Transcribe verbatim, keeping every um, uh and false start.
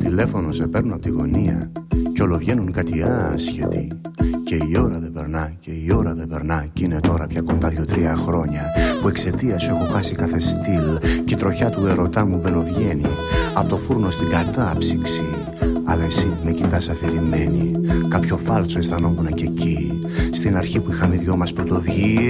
τηλέφωνο σε παίρνω από τη γωνία κι όλο βγαίνουν κάτι άσχετοι. Και η ώρα δεν περνά, και η ώρα δεν περνά. Κι είναι τώρα πια κοντά δύο-τρία χρόνια που εξαιτία σου έχω χάσει κάθε στυλ. Κι η τροχιά του ερωτά μου μπαινοβγαίνει από το φούρνο στην κατάψυξη. Αλλά εσύ με κοιτάς αφηρημένη. Κάποιο φάλτσο αισθανόμουν και εκεί, στην αρχή που είχαμε δυο μας πρωτοβγεί.